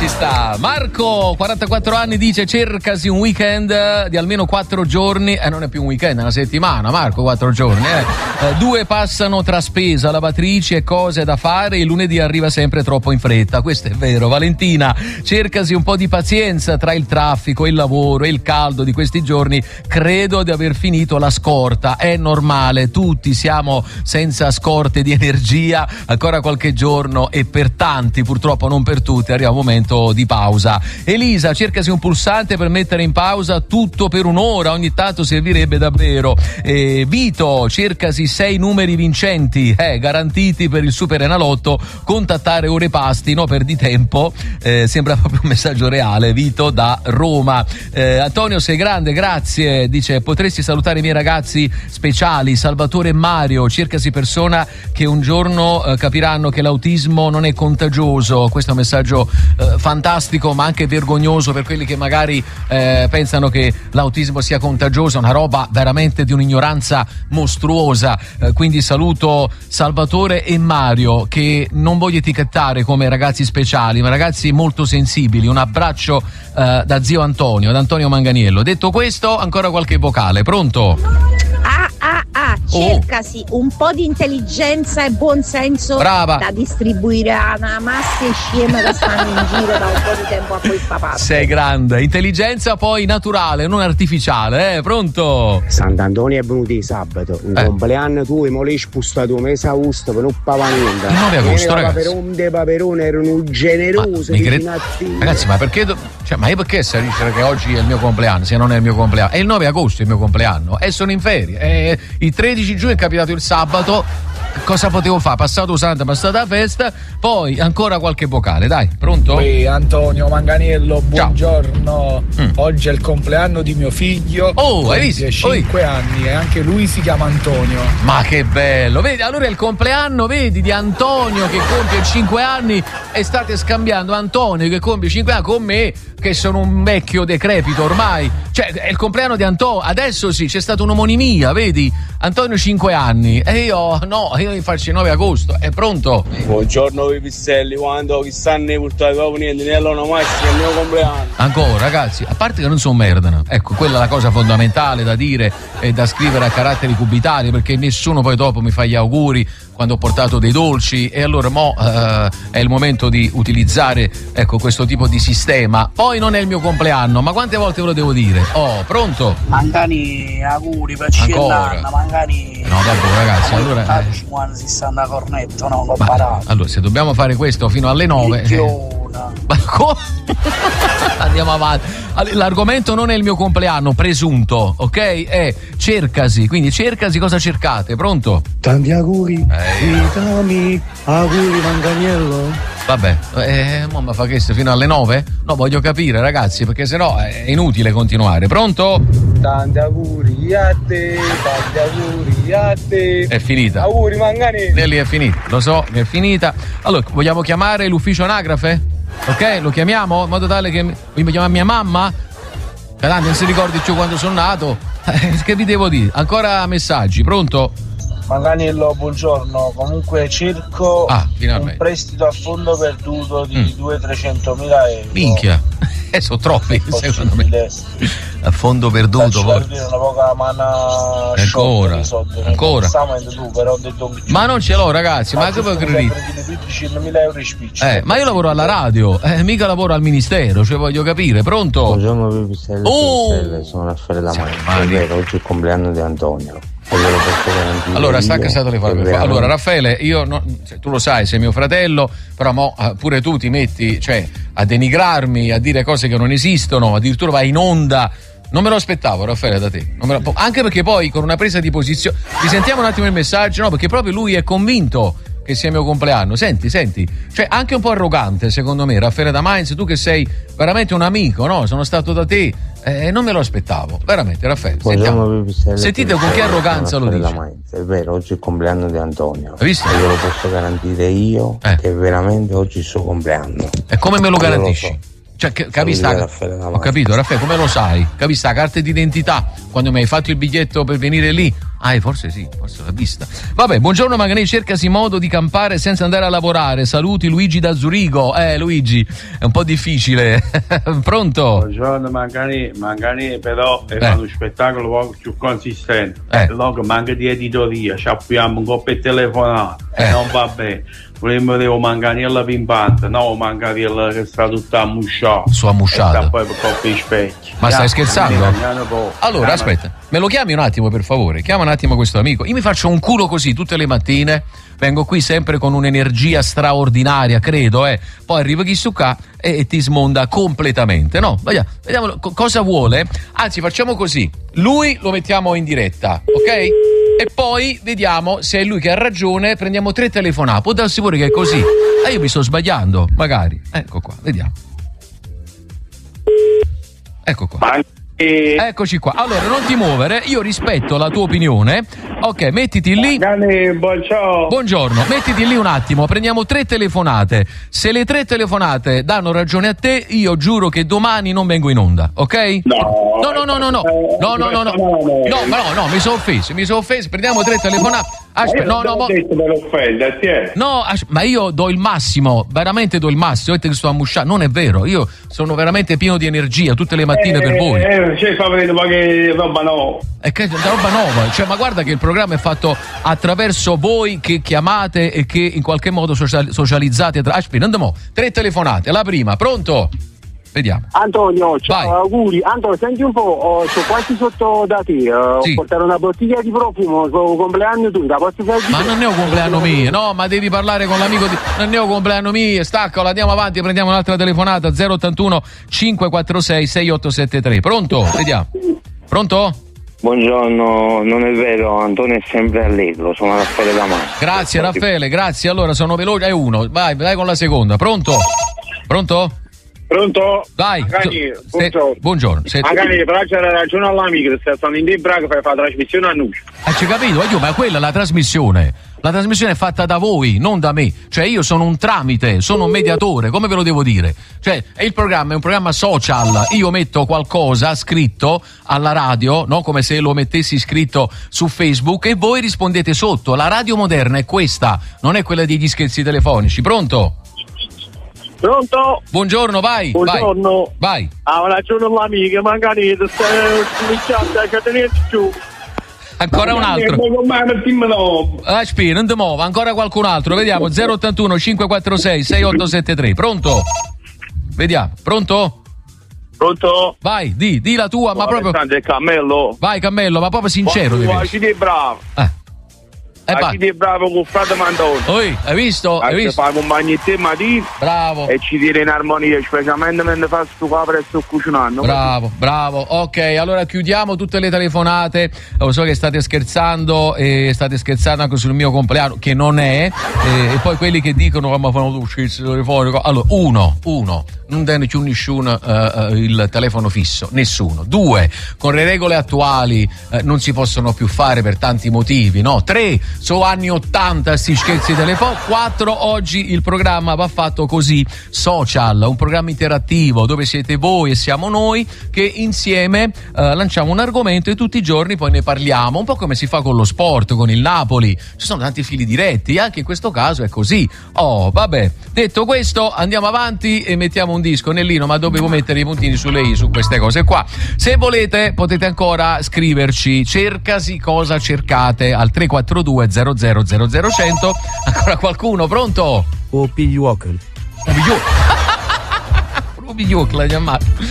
ci sta. Marco, 44 anni, dice cercasi un weekend di almeno 4 giorni. Non è più un weekend, è una settimana, Marco, 4 giorni. 2 passano tra spesa, lavatrici e cose da fare. Il lunedì arriva sempre troppo in fretta. Questo è vero. Valentina, cercasi un po' di pazienza tra il traffico, il lavoro e il caldo di questi giorni. Credo di aver finito la scorta. È normale, tutti siamo senza scorte di energia. Ancora qualche giorno e per tanti, purtroppo non per tutti, arriva un momento di pausa. Elisa, cercasi un pulsante per mettere in pausa tutto per un'ora, ogni tanto servirebbe davvero. Vito, cercasi 6 numeri vincenti garantiti per il Super Enalotto, contattare ore pasti, no, perdi tempo. Sembra proprio un messaggio reale. Vito da Roma. Antonio, sei grande, grazie. Dice, potresti salutare i miei ragazzi speciali Salvatore e Mario, cercasi persona che un giorno capiranno che l'autismo non è contagioso. Questo è un messaggio fantastico, ma anche vergognoso per quelli che magari pensano che l'autismo sia contagioso, una roba veramente di un'ignoranza mostruosa. Quindi saluto Salvatore e Mario, che non voglio etichettare come ragazzi speciali, ma ragazzi molto sensibili. Un abbraccio da zio Antonio, da Antonio Manganiello. Detto questo, ancora qualche vocale. Pronto? Cercasi un po' di intelligenza e buon senso. Brava. Da distribuire a una massa scema che stanno in giro da un po' di tempo a questa parte. Sei grande. Intelligenza poi naturale, non artificiale. Pronto? Sant'Antonio è venuto di sabato. Un compleanno tuo, mo l'hai spostato un mese a agosto per non pavanienta. Il 9 agosto, ragazzi. De Paperone erano generose. Ragazzi, ma perché ma io perché si dice che oggi è il mio compleanno, se non è il mio compleanno? È il 9 agosto il mio compleanno e sono in ferie. Il 13 giugno è capitato il sabato. Cosa potevo fare? Passato Santa, passata la festa. Poi ancora qualche vocale, dai, pronto? Antonio Manganiello, buongiorno. Oggi è il compleanno di mio figlio. Hai visto? 5 anni e anche lui si chiama Antonio. Ma che bello, vedi, allora è il compleanno, vedi, di Antonio che compie 5 anni e state scambiando Antonio che compie 5 anni con me che sono un vecchio decrepito ormai. Cioè, è il compleanno di Antonio, adesso sì, c'è stata un'omonimia, vedi? Antonio 5 anni e io devo farci il 9 agosto, è pronto? Buongiorno Pipistrelli, quando chissà ne portate proprio niente, ne allora mai è il mio compleanno. Ancora ragazzi, a parte che non sono merda, ecco, quella è la cosa fondamentale da dire e da scrivere a caratteri cubitali, perché nessuno poi dopo mi fa gli auguri quando ho portato dei dolci e allora è il momento di utilizzare, ecco, questo tipo di sistema. Poi non è il mio compleanno, ma quante volte ve lo devo dire? Pronto? Magari auguri per 100 anni, magari no, vabbè ragazzi, allora 50-60 cornetto, no, l'ho parato. Allora, se dobbiamo fare questo fino alle 9 ma andiamo avanti. L'argomento non è il mio compleanno, presunto, ok? Cercasi, quindi cercasi cosa cercate, pronto? Tanti auguri, auguri Manganiello. Vabbè, mamma fa che fino alle 9? No, voglio capire ragazzi, perché sennò è inutile continuare. Pronto? Tanti auguri a te, tanti auguri a te. È finita. Auguri Manganiello. Nelly è finita, lo so che è finita. Allora, vogliamo chiamare l'ufficio anagrafe? Ok, lo chiamiamo in modo tale che mi chiama mia mamma? Tanto non si ricordi più quando sono nato. Che vi devo dire? Ancora messaggi, pronto? Manganiello, buongiorno. Comunque cerco un prestito a fondo perduto di 200-300.000 euro. Minchia, sono troppi secondo me. A fondo perduto una poca mano ancora. Tu, però ho detto ma non ce l'ho ragazzi, ma che vuoi credere? 100.000 euro in spiccio. Ma io lavoro alla radio, mica lavoro al ministero, cioè voglio capire, pronto? Buongiorno Pipistrelli, sono Raffaele da Mani. Oggi è il compleanno di Antonio. Allora sta cassato le farmacie. Allora Raffaele, io tu lo sai, sei mio fratello, però pure tu ti metti a denigrarmi, a dire cose che non esistono, addirittura vai in onda. Non me lo aspettavo Raffaele da te, anche perché poi con una presa di posizione. Risentiamo un attimo il messaggio, no, perché proprio lui è convinto che sia il mio compleanno. Senti, cioè anche un po' arrogante secondo me Raffaele da Mainz, tu che sei veramente un amico, no? Sono stato da te, non me lo aspettavo, veramente Raffaele. Sentite con che arroganza lo dice. È vero, oggi è il compleanno di Antonio. Hai visto? E glielo posso garantire io che veramente oggi è il suo compleanno. E come me lo garantisci? Cioè, ho capito, Raffaele, come lo sai? Capisci la carta d'identità? Quando mi hai fatto il biglietto per venire lì? Forse sì, forse l'ha vista. Vabbè, buongiorno Manganè, cercasi modo di campare senza andare a lavorare. Saluti Luigi da Zurigo. Luigi, è un po' difficile. Pronto? Buongiorno Manganè, però è uno spettacolo poco più consistente. Logo manca di editoria, ci abbiamo un coppio telefonato, non va bene. Volevo vedere Manganella pimpante, no Manganella che sta tutta ammusciata. Su ammusciata. Poi per coppia di specchi. Ma stai scherzando? Allora, aspetta, me lo chiami un attimo per favore, chiama un attimo questo amico. Io mi faccio un culo così tutte le mattine, vengo qui sempre con un'energia straordinaria, credo, poi arriva chi su qua e ti smonda completamente, no? Vediamo cosa vuole. Anzi, facciamo così, lui lo mettiamo in diretta, ok? E poi vediamo se è lui che ha ragione, prendiamo 3 telefonate, può darsi pure che è così. Io mi sto sbagliando, magari. Ecco qua, vediamo. Ecco qua. Eccoci qua. Allora, non ti muovere, io rispetto la tua opinione. Ok, mettiti lì. Buongiorno, mettiti lì un attimo, prendiamo 3 telefonate. Se le 3 telefonate danno ragione a te, io giuro che domani non vengo in onda, ok? No, mi sono offeso, prendiamo 3 telefonate. Ma io do il massimo, veramente do il massimo. Vedete che sto ammusciando, non è vero, io sono veramente pieno di energia tutte le mattine per voi. Sto vedendo qualche roba nuova. Che roba nuova? Cioè, ma guarda che il programma è fatto attraverso voi che chiamate e che in qualche modo socializzate. Andiamo, 3 telefonate. La prima, pronto? Vediamo. Antonio, ciao, auguri. Antonio, senti un po', sono quasi sotto da te. Ho portato una bottiglia di profumo, sono compleanno tu, la posso fare? Ma non è un compleanno mio, no, ma devi parlare con l'amico di... Non è un compleanno mio, staccalo, andiamo avanti, prendiamo un'altra telefonata, 081 546 6873. Pronto? Vediamo. Pronto? Buongiorno, non è vero, Antonio è sempre allegro, sono Raffaele da Mare. Grazie Raffaele, grazie, allora sono veloce, è uno, vai con la seconda. Pronto? Dai, buongiorno. Magari però c'era ragione all'amico, se stanno in Braga fai la trasmissione a noi. Ci capito? Ma quella è la trasmissione. La trasmissione è fatta da voi, non da me. Cioè io sono un tramite, sono un mediatore, come ve lo devo dire? Cioè, il programma è un programma social. Io metto qualcosa scritto alla radio, no? Come se lo mettessi scritto su Facebook e voi rispondete sotto. La radio moderna è questa, non è quella degli scherzi telefonici. Pronto? Buongiorno, vai. Buongiorno. Vai. Ha ragione l'amica, magari stai cominciando a cadere giù. Ancora un altro. Non ti muovo, ancora qualcun altro. Vediamo, 081 546 6873. Pronto? Vediamo, pronto? Vai, di la tua, ma proprio... Cammello. Vai Cammello, ma proprio sincero. Sei bravo. Ci bravo con frate Mandone. Hai visto? Fai compagni e te Matì. Bravo. E ci dire in armonia, specialmente mentre fa sto capre e sto cucinando. Bravo. Ok, allora chiudiamo tutte le telefonate. Lo so che state scherzando e state scherzando anche sul mio compleanno, che non è. E poi quelli che dicono ma fanno tu scherzi telefonico. Allora, uno, non danno più nessuno il telefono fisso, nessuno. 2, con le regole attuali non si possono più fare per tanti motivi, no? 3, sono anni 80 sti scherzi telefonici. 4, oggi il programma va fatto così, social, un programma interattivo dove siete voi e siamo noi che insieme lanciamo un argomento e tutti i giorni poi ne parliamo, un po' come si fa con lo sport, con il Napoli, ci sono tanti fili diretti, anche in questo caso è così. Vabbè, detto questo andiamo avanti e mettiamo un disco. Nellino, ma dovevo mettere i puntini sulle i su queste cose qua. Se volete potete ancora scriverci, cercasi cosa cercate al 342 00 00 100. Ancora qualcuno? Pronto? Ruby Walker l'ha chiamato.